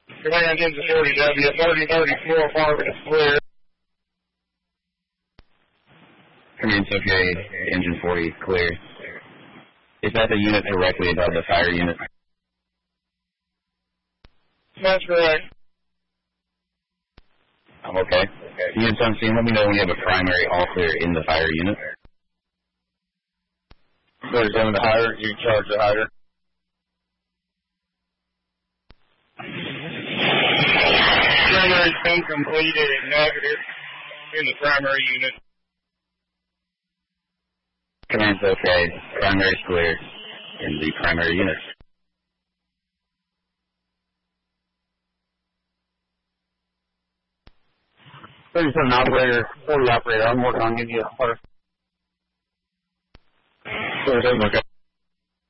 Command engine 40W, 3034, Farming is clear. Command's okay, engine 40 is clear. Is that the unit directly above the fire unit? That's correct. I'm okay. Units on scene, let me know when you have a primary all clear in the fire unit. 37 to higher, you charge the higher. Primary's been completed at negative in the primary unit. Command's okay, primary's clear in the primary unit. 37 operator, 40 operator, I'm working on giving you a order. 37, okay.